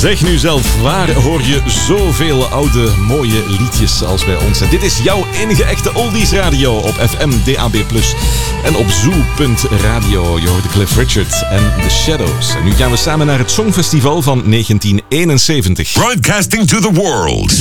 Zeg nu zelf, waar hoor je zoveel oude mooie liedjes als bij ons? En dit is jouw enige echte oldies radio op FM, DAB+, en op Zoo.radio. Je hoorde Cliff Richard en The Shadows. En nu gaan we samen naar het Songfestival van 1971. Broadcasting to the world.